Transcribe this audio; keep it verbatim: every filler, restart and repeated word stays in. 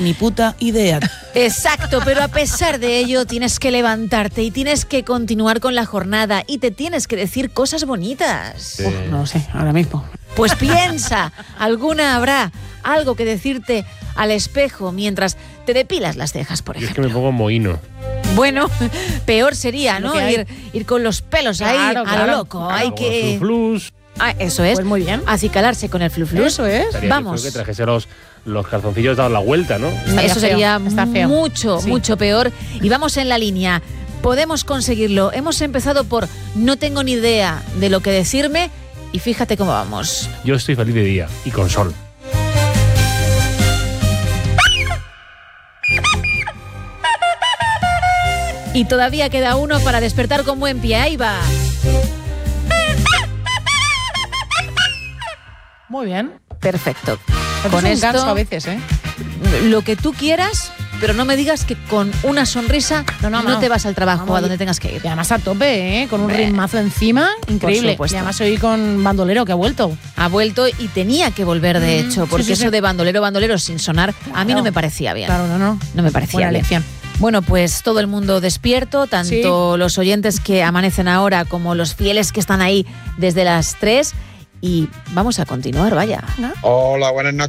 Ni puta idea. Exacto, pero a pesar de ello tienes que levantarte y tienes que continuar con la jornada y te tienes que decir cosas bonitas. Sí. Uf, no lo sé, ahora mismo. Pues piensa, alguna habrá, algo que decirte al espejo mientras te depilas las cejas, por ejemplo. Es que me pongo mohino. Bueno, peor sería, ¿no? Que Ir, ir con los pelos claro, ahí a claro, lo loco. claro. Hay que... Flus. Ah, eso es. Pues muy bien. Acicalarse con el fluflus. Eso es. Vamos. Que trajese los, los calzoncillos dados la vuelta, ¿no? Estaría Eso feo, sería está feo. mucho, Sí. mucho peor. Y vamos en la línea. Podemos conseguirlo. Hemos empezado por no tengo ni idea de lo que decirme y fíjate cómo vamos. Yo estoy feliz de día y con sol. Y todavía queda uno para despertar con buen pie. Ahí va. Muy bien. Perfecto. Con Con es un esto, ganso a veces, ¿eh? lo que tú quieras, pero no me digas que con una sonrisa No, no, no, no. te vas al trabajo, Vamos, a donde tengas que ir. Y además a tope, ¿eh? Con un Eh, ritmazo encima. Increíble. supuesto. Y además hoy con bandolero que ha vuelto. Ha vuelto y tenía que volver, de Mm, hecho, sí, porque sí, eso sí. de bandolero, bandolero sin sonar, a mí Claro. no me parecía bien. Claro, no, no. No me parecía Buena bien. lección. Bueno, pues todo el mundo despierto, tanto los oyentes que amanecen ahora como los fieles que están ahí desde las tres. Y vamos a continuar, vaya. Hola, buenas noches.